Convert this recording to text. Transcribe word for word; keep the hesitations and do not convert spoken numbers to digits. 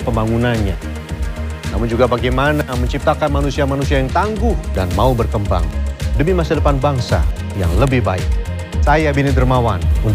pembangunannya, namun juga bagaimana menciptakan manusia-manusia yang tangguh dan mau berkembang demi masa depan bangsa yang lebih baik. Saya Beni Dermawan.